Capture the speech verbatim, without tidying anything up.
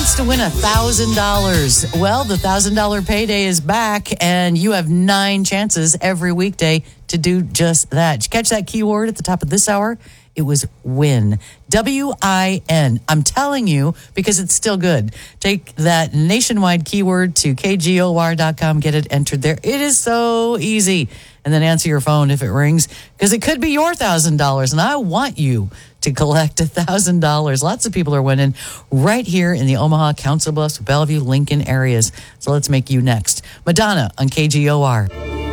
chance to win one thousand dollars. Well, the one thousand dollars payday is back, and you have nine chances every weekday to do just that. Did you catch that keyword at the top of this hour? It was win. W I N. I'm telling you because it's still good. Take that nationwide keyword to K G O R dot com. Get it entered there. It is so easy. And then answer your phone if it rings because it could be your one thousand dollars. And I want you to collect one thousand dollars. Lots of people are winning right here in the Omaha, Council Bluffs, Bellevue, Lincoln areas. So let's make you next. Madonna on K G O R.